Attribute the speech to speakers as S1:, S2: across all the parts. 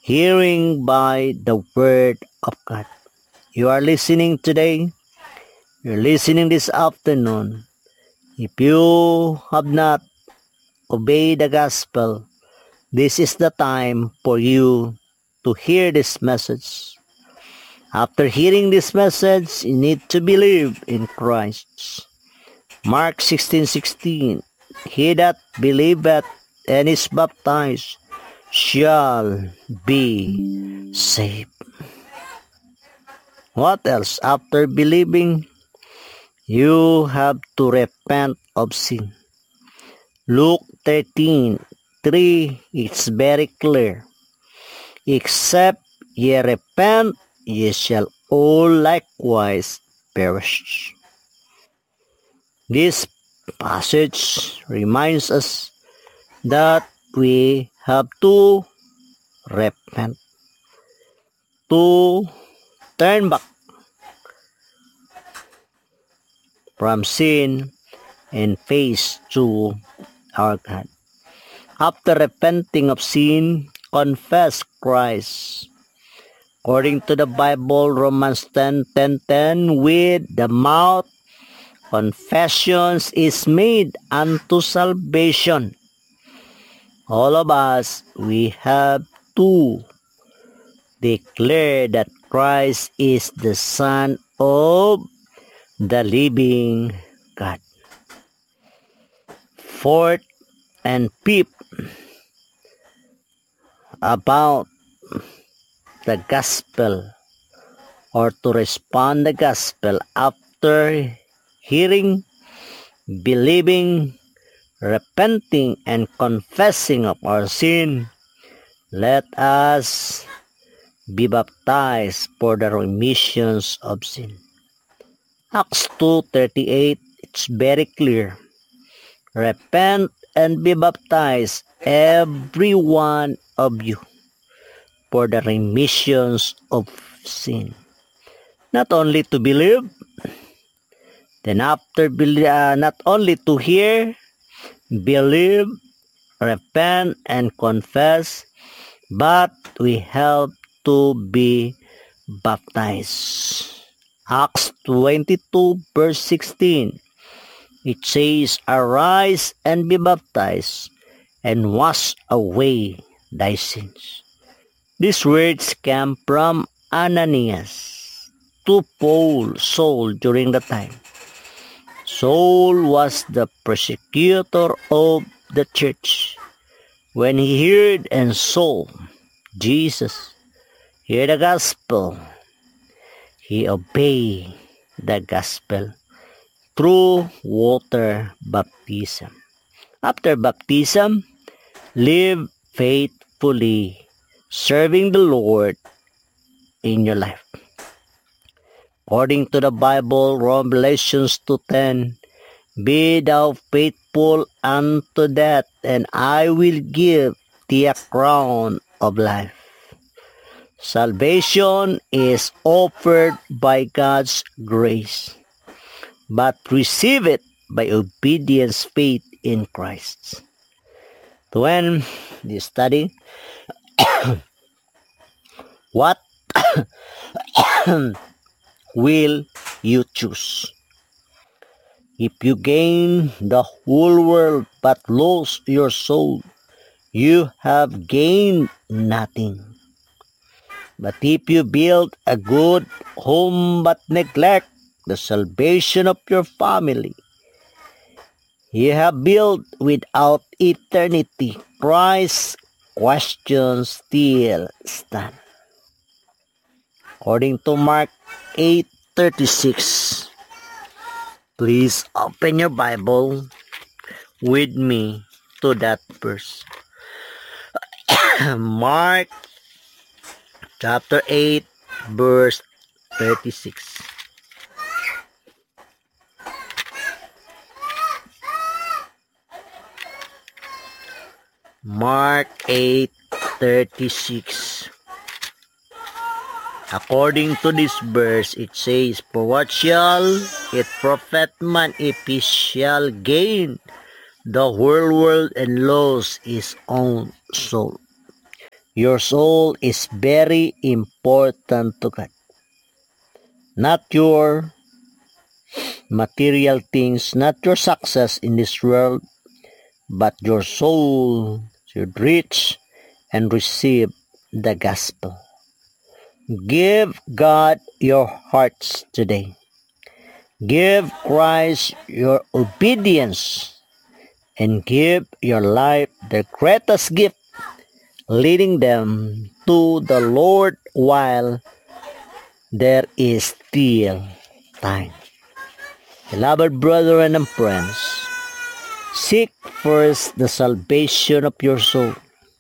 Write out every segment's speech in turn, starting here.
S1: hearing by the word of God. You are listening today. You're listening this afternoon. If you have not obeyed the gospel, this is the time for you to hear this message. After hearing this message, you need to believe in Christ. Mark 16:16. He that believeth and is baptized shall be saved. What else? After believing, you have to repent of sin. Luke 13:3, it's very clear. Except ye repent, ye shall all likewise perish. This passage reminds us that we have to repent, to turn back from sin and face to our God. After repenting of sin, confess Christ. According to the Bible, Romans 10:10, with the mouth confession is made unto salvation. All of us, we have to declare that Christ is the Son of the living God. Fourth and fifth, about the gospel, or to respond the gospel after hearing, believing, repenting, and confessing of our sin. Let us be baptized for the remissions of sin. Acts 2:38, it's very clear. Repent and be baptized, every one of you, for the remissions of sin. Not only to believe, then after not only to hear, believe, repent, and confess, but we have to be baptized. Acts 22 verse 16, it says, arise and be baptized, and wash away thy sins. These words came from Ananias to Saul during the time. Saul was the persecutor of the church. When he heard and saw Jesus, hear the gospel, he obeyed the gospel through water baptism. After baptism, live faithfully, serving the Lord in your life. According to the Bible, Revelations 2:10, be thou faithful unto death, and I will give thee a crown of life. Salvation is offered by God's grace, but receive it by obedience, faith in Christ. To end this study, what will you choose? If you gain the whole world but lose your soul, you have gained nothing. But if you build a good home but neglect the salvation of your family, you have built without eternity. Christ's question still stand. According to Mark 8:36, please open your Bible with me to that verse. Mark chapter 8 verse 36. Mark 8:36. According to this verse, it says, for what shall it profit man if he shall gain the whole world and lose his own soul? Your soul is very important to God. Not your material things, not your success in this world, but your soul should reach and receive the gospel. Give God your hearts today. Give Christ your obedience and give your life the greatest gift, leading them to the Lord while there is still time. Beloved brethren and friends, seek first the salvation of your soul.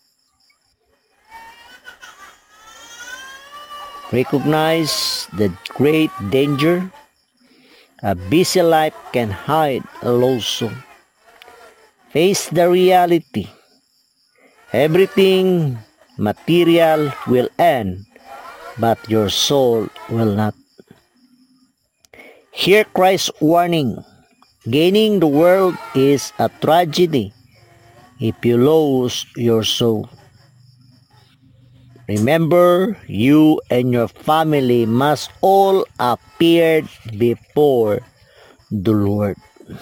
S1: Recognize the great danger a busy life can hide a lost soul. Face the reality. Everything material will end, but your soul will not. Hear Christ's warning. Gaining the world is a tragedy if you lose your soul. Remember, you and your family must all appear before the Lord.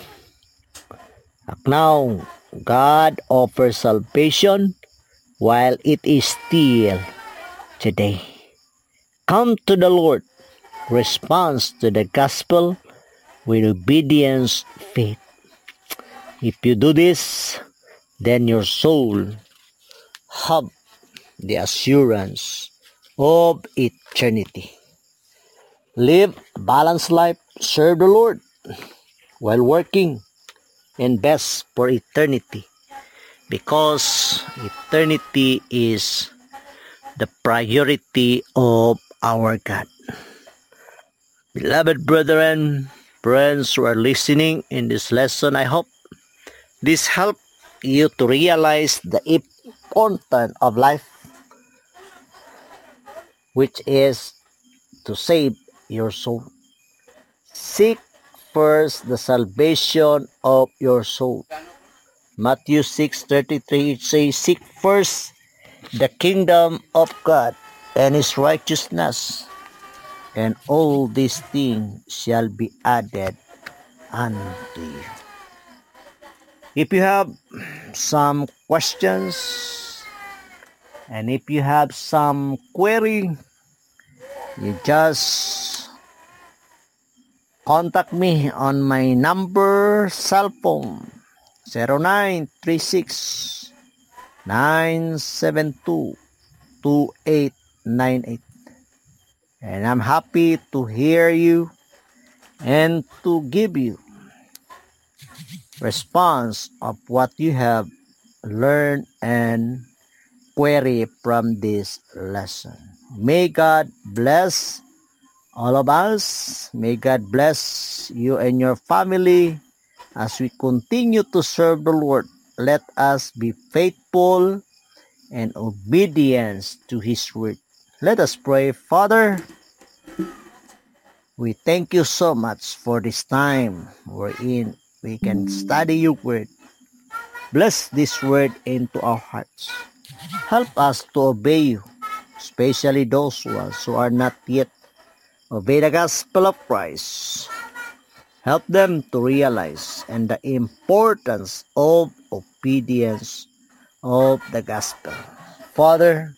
S1: Now, God offers salvation while it is still today. Come to the Lord. Response to the gospel with obedience, faith. If you do this, then your soul have the assurance of eternity. Live a balanced life, serve the Lord while working, and best for eternity, because eternity is the priority of our God. Beloved brethren, friends who are listening in this lesson, I hope this helped you to realize the importance of life, which is to save your soul. Seek first the salvation of your soul. Matthew 6:33, it says, seek first the kingdom of God and his righteousness, and all these things shall be added unto you. If you have some questions and if you have some query, you just contact me on my number cell phone 0936 972 2898, and I'm happy to hear you and to give you response of what you have learned and query from this lesson. May God bless all of us. May God bless you and your family as we continue to serve the Lord. Let us be faithful and obedience to his word. Let us pray. Father, we thank you so much for this time wherein we can study your word. Bless this word into our hearts. Help us to obey you, especially those ones who are not yet obey the gospel of Christ. Help them to realize and the importance of obedience of the gospel. Father,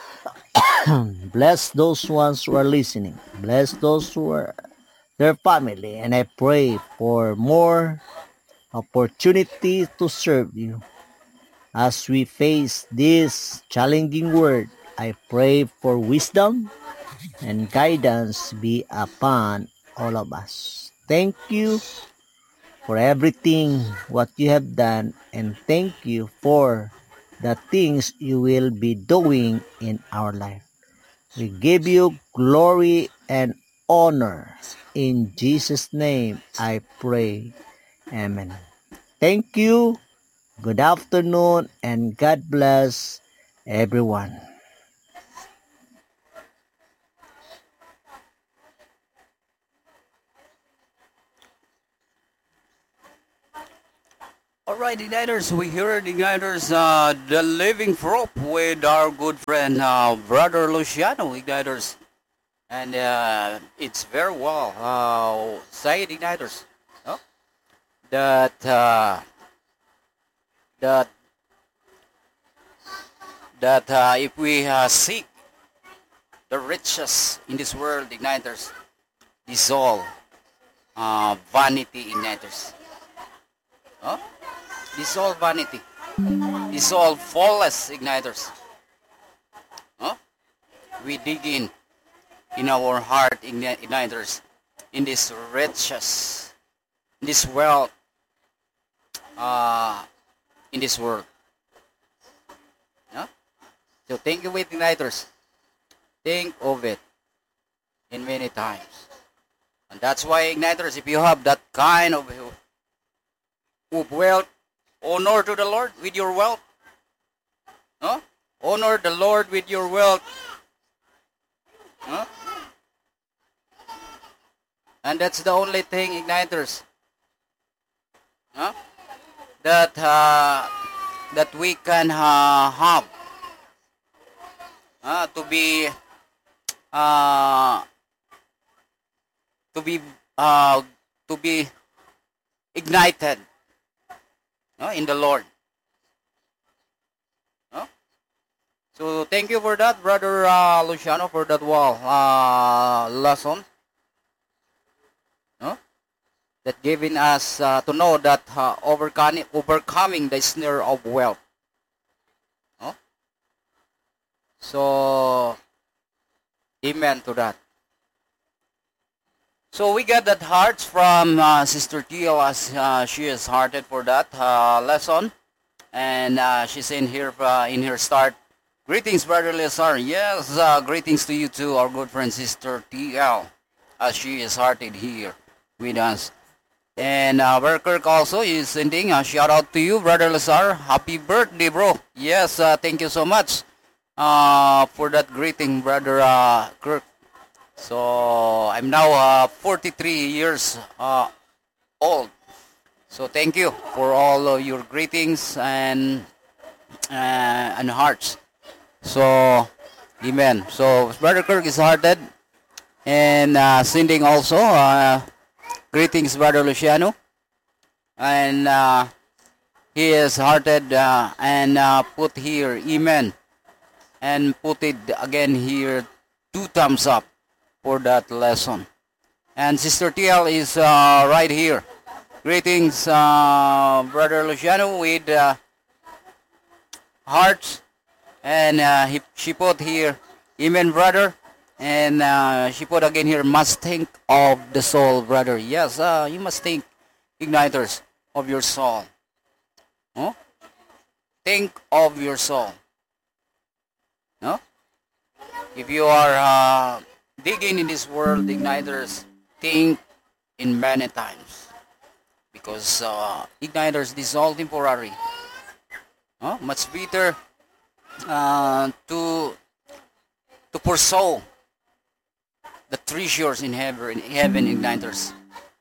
S1: bless those ones who are listening. Bless those who are their family. And I pray for more opportunity to serve you. As we face this challenging world, I pray for wisdom and guidance be upon all of us. Thank you for everything what you have done, and thank you for the things you will be doing in our life. We give you glory and honor. In Jesus' name I pray. Amen. Thank you. Good afternoon and God bless everyone.
S2: Alright, Igniters, we heard Igniters, the living proof with our good friend, Brother Luciano, Igniters. And it's very well said, Igniters, no? that, that, that if we seek the riches in this world, Igniters, is all vanity, Igniters. No? This all vanity. This all flawless, Igniters. Huh? We dig in our heart, Igniters, in this riches, in this wealth, in this world. Huh? So think of it, Igniters. Think of it in many times. And that's why, Igniters, if you have that kind of wealth, honor to the Lord with your wealth. Huh? Honor the Lord with your wealth. Huh? And that's the only thing, Igniters, huh? that we can have to be uh, to be to be ignited in the Lord. So thank you for that, Brother Luciano, for that lesson that giving us to know that overcoming the snare of wealth. So, amen to that. So we got that hearts from Sister Teal as she is hearted for that lesson, and she's in here in her start. Greetings, Brother Lesar. Yes, greetings to you too, our good friend Sister TL, as she is hearted here with us. And Brother Kirk also is sending a shout out to you, Brother Lesar. Happy birthday, bro. Yes, thank you so much for that greeting, Brother Kirk. So I'm now 43 years old. So thank you for all of your greetings and hearts. So, amen. So Brother Kirk is hearted and sending also greetings, Brother Luciano, and he is hearted and put here amen, and put it again here 2 thumbs up for that lesson. And Sister TL is right here. Greetings, Brother Luciano, with hearts, and she put here amen, brother, and she put again here, must think of the soul, brother. Yes, you must think, Igniters, of your soul. Huh? Think of your soul. No? If you are digging in this world, Igniters, think in many times, because Igniters, this is all temporary. Much better to pursue the treasures in heaven, Igniters.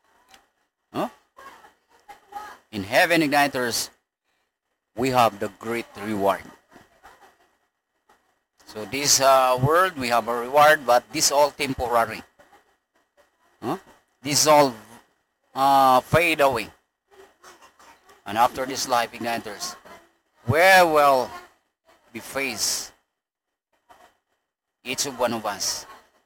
S2: In heaven, Igniters, we have the great reward. So this world, we have a reward, but this all temporary. This all fade away. And after this life, Igniters, where will be faced each of one of us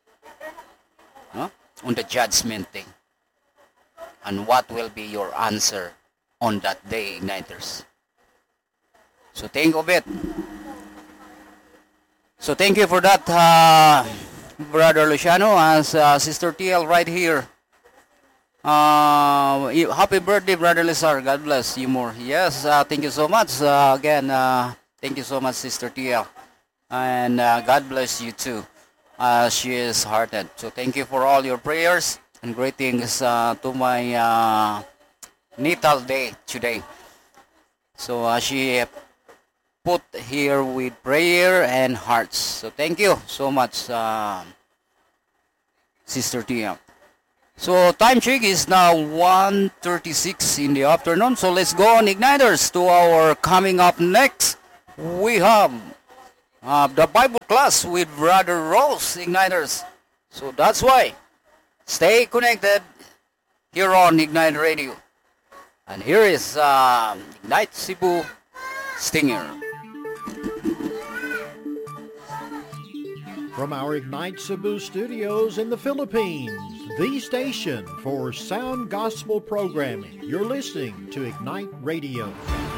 S2: on the judgment day? And what will be your answer on that day, Igniters? So think of it. So thank you for that, Brother Luciano, as Sister TL right here. Happy birthday, Brother Lizar. God bless you more. Yes, thank you so much. Again, thank you so much, Sister TL. And God bless you too. She is hearted. So thank you for all your prayers and greetings to my natal day today. So she put here with prayer and hearts. So thank you so much, Sister Tia. So time check is now 1:36 in the afternoon. So let's go on, Igniters, to our coming up next. We have the Bible class with Brother Rose, Igniters. So that's why. Stay connected here on Ignite Radio. And here is Ignite Cebu Stinger.
S3: From our Ignite Cebu studios in the Philippines, the station for sound gospel programming, you're listening to Ignite Radio.